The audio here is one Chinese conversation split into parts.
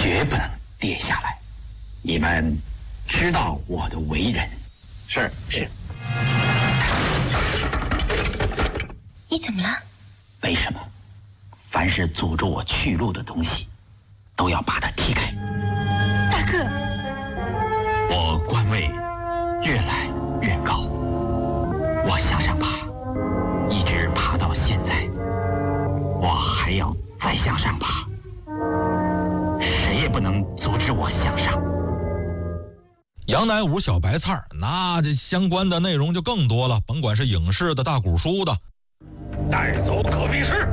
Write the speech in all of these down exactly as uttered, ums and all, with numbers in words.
绝不能跌下来。你们知道我的为人。 是是。 你怎么了？ 没什么，凡是阻住我去路的东西，都要把它踢开。 大哥， 我官位越来越高，我向上爬，一直爬到现在，我还要再向上爬，谁也不能阻止我向上。 杨乃武小白菜，那这相关的内容就更多了，甭管是影视的、大古书的。 带走可比试。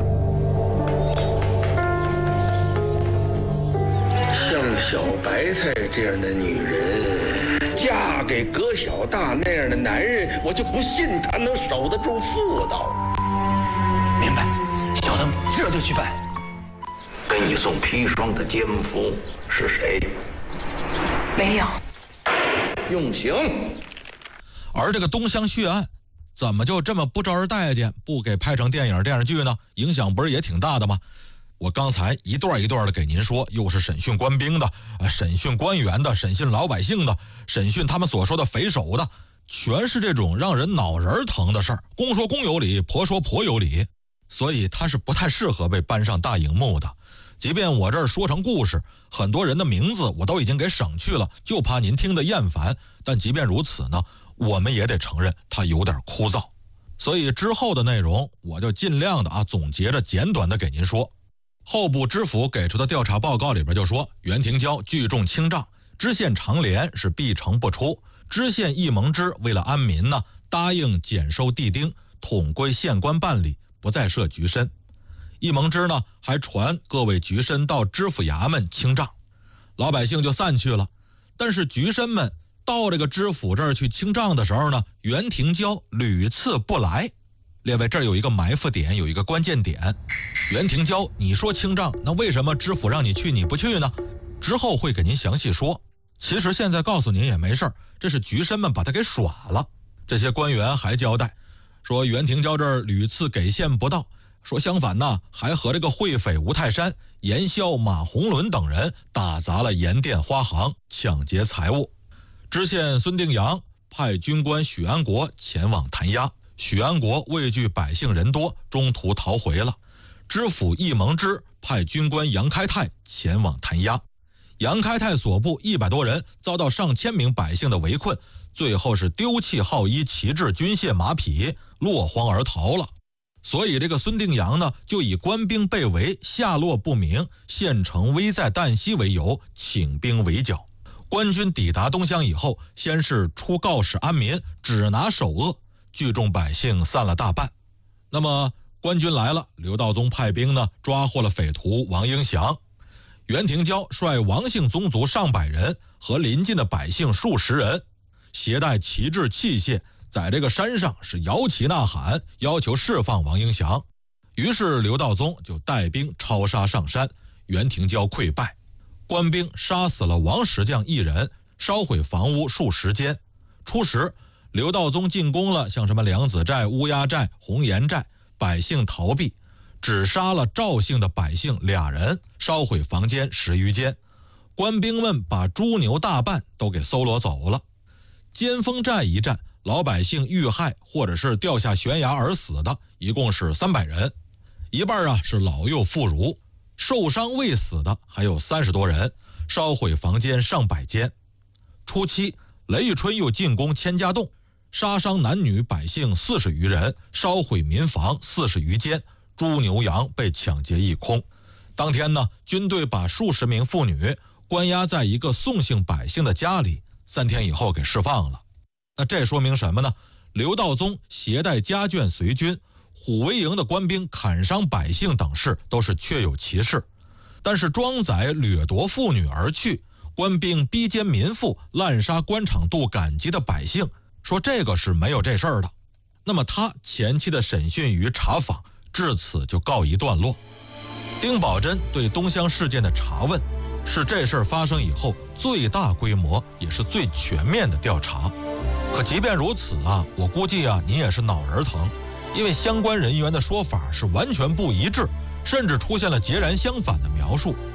像小白菜这样的女人，嫁给葛小大那样的男人，我就不信她能守得住妇道。 明白，小邓这就去办。 给你送砒霜的奸夫是谁？ 没有。 用刑。 而这个东乡血案怎么就这么不招人待见，不给拍成电影电视剧呢？影响不是也挺大的吗？我刚才一段一段的给您说，又是审讯官兵的、审讯官员的、审讯老百姓的、审讯他们所说的匪首的，全是这种让人脑仁疼的事儿。公说公有理，婆说婆有理，所以它是不太适合被搬上大荧幕的。即便我这儿说成故事，很多人的名字我都已经给省去了，就怕您听得厌烦。但即便如此呢，我们也得承认它有点枯燥。所以之后的内容我就尽量的啊总结着简短的给您说。后部知府给出的调查报告里边就说，袁廷蛟聚众清账，知县长连是闭城不出，知县易蒙之为了安民呢，答应减收地丁，统归县官办理，不再设局申。易蒙之呢还传各位局申到知府衙门清账，老百姓就散去了。但是局申们到这个知府这儿去清账的时候呢，袁廷蛟屡次不来。列位，这儿有一个埋伏点，有一个关键点。袁廷蛟，你说清账，那为什么知府让你去你不去呢？之后会给您详细说。其实现在告诉您也没事儿，这是局申们把他给耍了。这些官员还交代说，袁廷蛟这儿屡次给县不到，说相反呢，还和这个会匪吴泰山、严啸、马鸿伦等人打砸了盐店花行，抢劫财物。知县孙定阳派军官许安国前往弹压，许安国畏惧百姓人多，中途逃回了。知府易蒙之派军官杨开泰前往弹压，杨开泰所部一百多人遭到上千名百姓的围困，最后是丢弃号衣、旗帜、军械、马匹，落荒而逃了。所以这个孙定阳呢，就以官兵被围，下落不明，县城危在旦夕为由，请兵围剿。官军抵达东乡以后，先是出告示安民，只拿首恶，聚众百姓散了大半。那么官军来了，刘道宗派兵呢抓获了匪徒王英祥。袁廷蛟率王姓宗族上百人和邻近的百姓数十人，携带旗帜器械，在这个山上是摇旗呐喊，要求释放王英祥。于是刘道宗就带兵超杀上山，袁廷蛟溃败。官兵杀死了王石匠一人，烧毁房屋数十间。初时刘道宗进攻了像什么梁子寨、乌鸦寨、红岩寨，百姓逃避，只杀了赵姓的百姓俩人，烧毁房间十余间。官兵们把猪牛大半都给搜罗走了。尖峰寨一战，老百姓遇害或者是掉下悬崖而死的一共是三百人，一半啊是老幼妇孺，受伤未死的还有三十多人，烧毁房间上百间。初期雷玉春又进攻千家洞，杀伤男女百姓四十余人，烧毁民房四十余间，猪牛羊被抢劫一空。当天呢，军队把数十名妇女关押在一个宋姓百姓的家里，三天以后给释放了。那这说明什么呢？刘道宗携带家眷随军，虎威营的官兵砍伤百姓等事都是确有其事。但是庄宰掠夺妇女而去，官兵逼奸民妇，滥杀官场渡赶集的百姓，说这个是没有这事儿的。那么他前期的审讯与查访至此就告一段落。丁宝桢对东乡事件的查问，是这事儿发生以后最大规模也是最全面的调查。可即便如此啊，我估计啊您也是脑仁疼，因为相关人员的说法是完全不一致，甚至出现了截然相反的描述。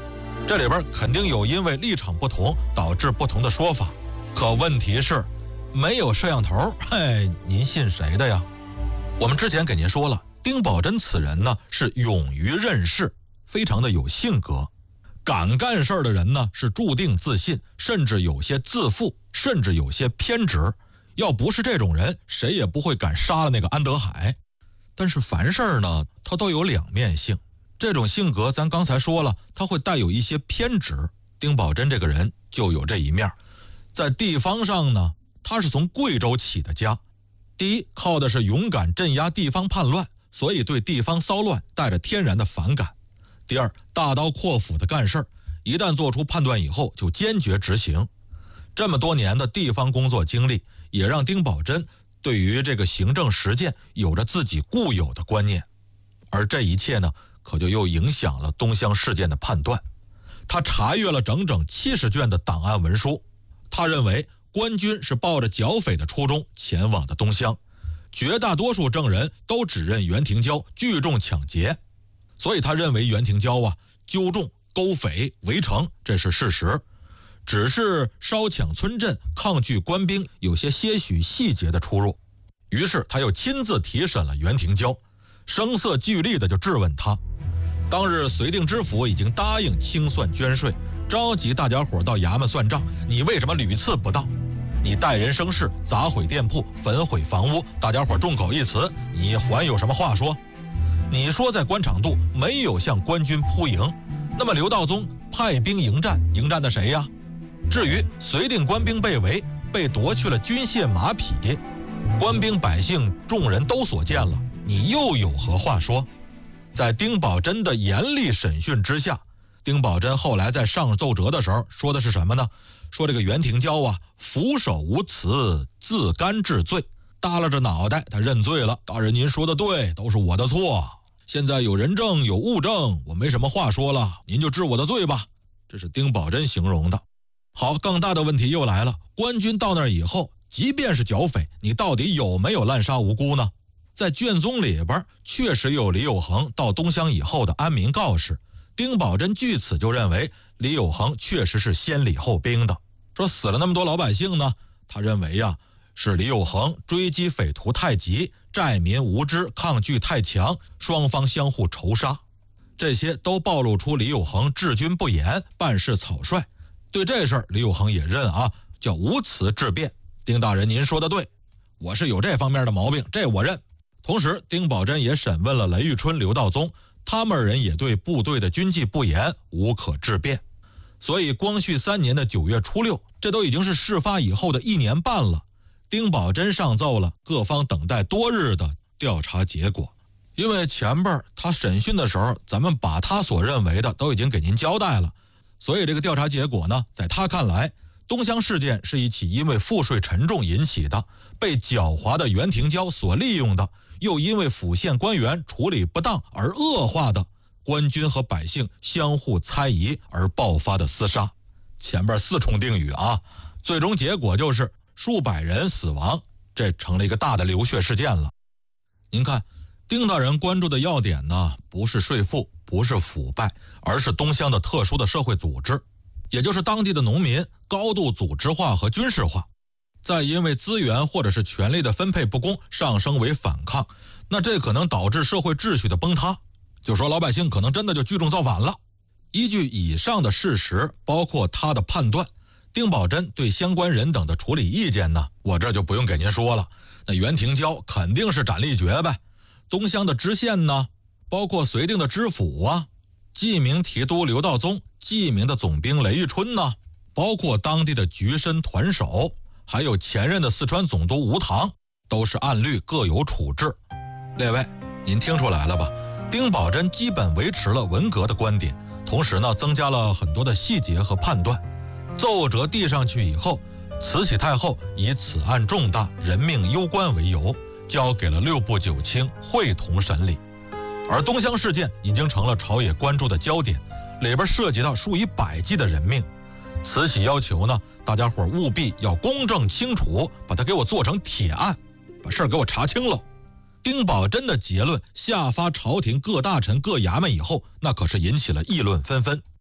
这里边肯定有因为立场不同导致不同的说法，可问题是没有摄像头，嘿，您信谁的呀？我们之前给您说了，丁宝桢此人呢是勇于任事，非常的有性格。敢干事儿的人呢是注定自信，甚至有些自负，甚至有些偏执。要不是这种人，谁也不会敢杀了那个安德海。但是凡事呢，他都有两面性。这种性格咱刚才说了，他会带有一些偏执。丁宝桢这个人就有这一面。在地方上呢，他是从贵州起的家。第一，靠的是勇敢镇压地方叛乱，所以对地方骚乱带着天然的反感。第二，大刀阔斧的干事儿，一旦做出判断以后就坚决执行。这么多年的地方工作经历，也让丁宝桢对于这个行政实践有着自己固有的观念。而这一切呢，可就又影响了东乡事件的判断。他查阅了整整七十卷的档案文书，他认为官军是抱着剿匪的初衷前往的东乡，绝大多数证人都指认袁廷蛟聚众抢劫，所以他认为袁廷蛟啊纠众勾匪围城，这是事实。只是烧抢村镇、抗拒官兵有些些许细节的出入。于是他又亲自提审了袁廷蛟，声色俱厉的就质问他。当日绥定知府已经答应清算捐税，召集大家伙到衙门算账，你为什么屡次不到？你带人生事，砸毁店铺，焚毁房屋，大家伙众口一词，你还有什么话说？你说在官场渡没有向官军扑营，那么刘道宗派兵迎战，迎战的谁呀？至于绥定官兵被围，被夺去了军械马匹，官兵百姓众人都所见了，你又有何话说？在丁宝桢的严厉审讯之下，丁宝桢后来在上奏折的时候说的是什么呢？说这个袁廷蛟啊，俯首无辞，自甘治罪，耷拉着脑袋，他认罪了。大人您说的对，都是我的错。现在有人证有物证，我没什么话说了，您就治我的罪吧。这是丁宝桢形容的。好，更大的问题又来了，官军到那儿以后，即便是剿匪，你到底有没有滥杀无辜呢？在卷宗里边确实有李有恒到东乡以后的安民告示，丁宝桢据此就认为李有恒确实是先礼后兵的。说死了那么多老百姓呢，他认为呀、啊，是李有恒追击匪徒太急，寨民无知，抗拒太强，双方相互仇杀，这些都暴露出李有恒治军不严，办事草率。对这事儿李有恒也认啊，叫无辞治辩。丁大人您说的对，我是有这方面的毛病，这我认。同时丁宝桢也审问了雷玉春、刘道宗，他们人也对部队的军纪不严无可置辩。所以光绪三年的九月初六，这都已经是事发以后的一年半了，丁宝桢上奏了，各方等待多日的调查结果。因为前边他审讯的时候，咱们把他所认为的都已经给您交代了，所以这个调查结果呢，在他看来，东乡事件是一起因为赋税沉重引起的，被狡猾的袁廷蛟所利用的，又因为府县官员处理不当而恶化的，官军和百姓相互猜疑而爆发的厮杀。前边四重定语啊，最终结果就是数百人死亡，这成了一个大的流血事件了。您看丁大人关注的要点呢，不是税赋，不是腐败，而是东乡的特殊的社会组织，也就是当地的农民高度组织化和军事化，再因为资源或者是权力的分配不公上升为反抗，那这可能导致社会秩序的崩塌，就说老百姓可能真的就聚众造反了。依据以上的事实，包括他的判断，丁宝桢对相关人等的处理意见呢，我这就不用给您说了。那袁廷蛟肯定是斩立决呗，东乡的知县呢，包括绥定的知府啊，记名提督刘道宗，记名的总兵雷玉春呢，包括当地的局绅团守，还有前任的四川总督吴棠，都是按律各有处置。列位，您听出来了吧？丁宝桢基本维持了文革的观点，同时呢，增加了很多的细节和判断。奏折递上去以后，慈禧太后以此案重大，人命攸关为由，交给了六部九卿会同审理。而东乡事件已经成了朝野关注的焦点，里边涉及到数以百计的人命。慈禧要求呢，大家伙务必要公正清楚，把它给我做成铁案，把事儿给我查清了。丁宝桢的结论下发朝廷各大臣各衙门以后，那可是引起了议论纷纷。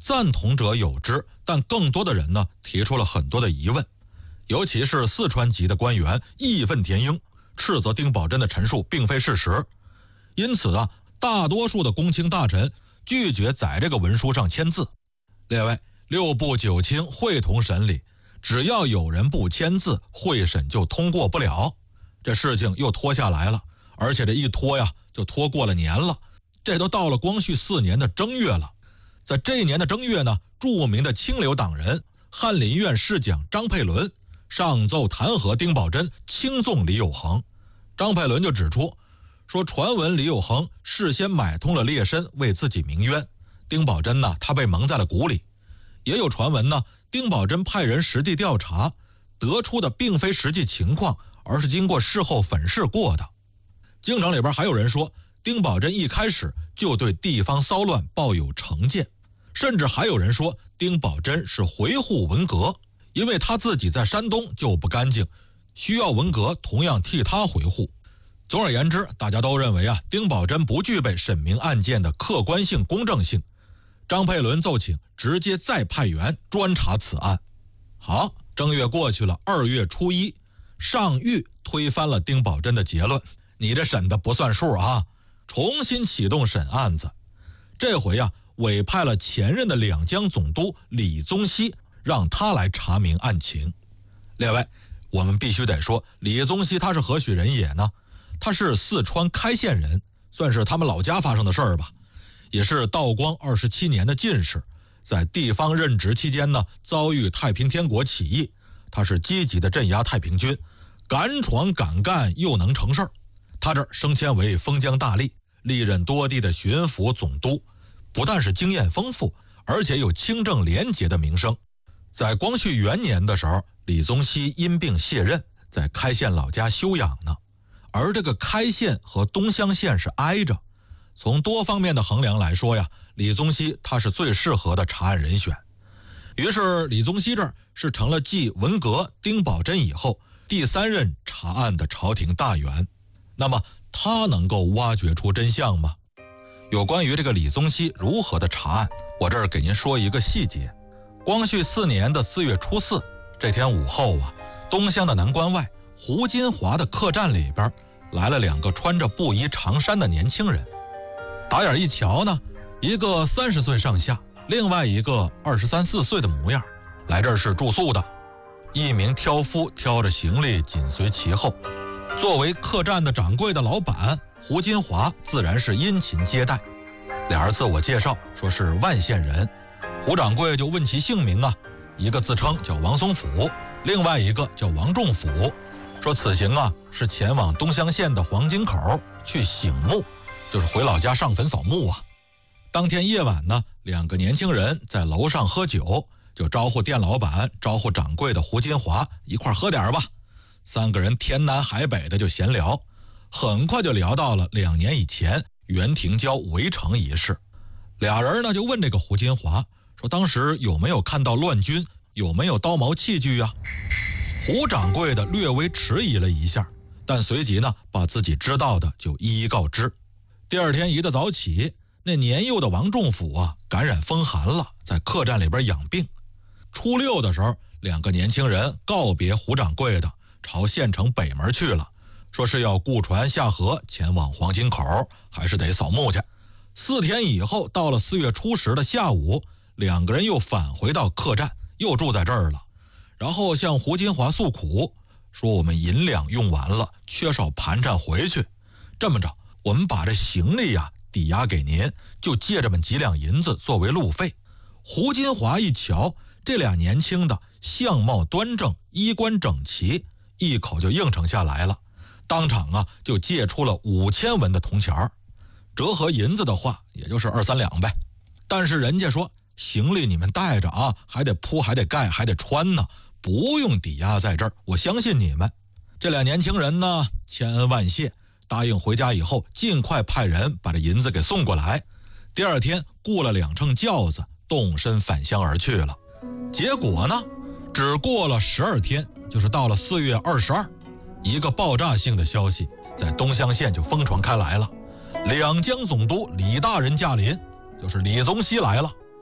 赞同者有之，但更多的人呢提出了很多的疑问，尤其是四川籍的官员义愤填膺，斥责丁宝桢的陈述并非事实。因此啊，大多数的公卿大臣拒绝在这个文书上签字。列位，六部九卿会同审理，只要有人不签字，会审就通过不了。这事情又拖下来了，而且这一拖呀，就拖过了年了。这都到了光绪四年的正月了。在这一年的正月呢，著名的清流党人翰林院侍讲张佩纶上奏弹劾丁宝桢轻纵李有恒。张佩纶就指出说，传闻李有恒事先买通了劣绅为自己鸣冤，丁宝桢呢他被蒙在了鼓里。也有传闻呢，丁宝桢派人实地调查，得出的并非实际情况，而是经过事后粉饰过的。京城里边还有人说，丁宝桢一开始就对地方骚乱抱有成见，甚至还有人说丁宝桢是维护文革，因为他自己在山东就不干净，需要文革同样替他维护。总而言之，大家都认为啊，丁宝桢不具备审明案件的客观性、公正性。张佩纶奏请直接再派员专查此案。好，正月过去了，二月初一，上谕推翻了丁宝桢的结论，你这审的不算数啊，重新启动审案子。这回啊，委派了前任的两江总督李宗羲，让他来查明案情。列位，我们必须得说，李宗羲他是何许人也呢？他是四川开县人，算是他们老家发生的事儿吧，也是道光二十七年的进士，在地方任职期间呢，遭遇太平天国起义，他是积极的镇压太平军，敢闯敢干又能成事儿。他这儿升迁为封疆大吏，历任多地的巡抚总督，不但是经验丰富，而且有清正廉洁的名声。在光绪元年的时候，李宗羲因病卸任，在开县老家休养呢。而这个开县和东乡县是挨着，从多方面的衡量来说呀，李宗羲他是最适合的查案人选。于是李宗羲这儿是成了继文革、丁宝桢以后第三任查案的朝廷大员。那么他能够挖掘出真相吗？有关于这个李宗羲如何的查案，我这儿给您说一个细节。光绪四年的四月初四这天午后啊，东乡的南关外胡金华的客栈里边来了两个穿着布衣长衫的年轻人。打眼一瞧呢，一个三十岁上下，另外一个二十三四岁的模样，来这儿是住宿的。一名挑夫挑着行李紧随其后。作为客栈的掌柜的老板胡金华自然是殷勤接待。俩人自我介绍说是万县人，胡掌柜就问其姓名啊，一个自称叫王松甫，另外一个叫王仲甫，说此行啊是前往东乡县的黄金口去醒墓，就是回老家上坟扫墓啊。当天夜晚呢，两个年轻人在楼上喝酒，就招呼店老板招呼掌柜的胡金华一块喝点吧。三个人天南海北的就闲聊，很快就聊到了两年以前袁廷娇围城一事。俩人呢就问这个胡金华说，当时有没有看到乱军，有没有刀矛器具啊？胡掌柜的略微迟疑了一下，但随即呢把自己知道的就一一告知。第二天一大早起，那年幼的王仲甫啊感染风寒了，在客栈里边养病。初六的时候，两个年轻人告别胡掌柜的，朝县城北门去了，说是要雇船下河前往黄金口，还是得扫墓去。四天以后，到了四月初十的下午，两个人又返回到客栈，又住在这儿了。然后向胡金华诉苦，说我们银两用完了，缺少盘缠回去。这么着，我们把这行李呀、啊、抵押给您，就借这么几两银子作为路费。胡金华一瞧，这俩年轻的相貌端正，衣冠整齐，一口就应承下来了。当场啊就借出了五千文的铜钱儿，折合银子的话也就是二三两呗。但是人家说行李你们带着啊，还得铺还得盖还得穿呢，不用抵押在这儿，我相信你们。这俩年轻人呢千恩万谢，答应回家以后尽快派人把这银子给送过来。第二天雇了两乘轿子，动身返乡而去了。结果呢，只过了十二天，就是到了四月二十二，一个爆炸性的消息在东乡县就疯传开来了。两江总督李大人驾临，就是李宗羲来了。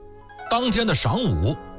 当天的晌午，